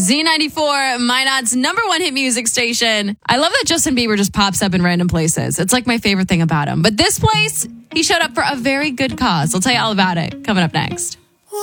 Z94, Minot's number one hit music station. I love that Justin Bieber just pops up in random places. It's like my favorite thing about him. But this place, he showed up for a very good cause. I'll tell you all about it coming up next.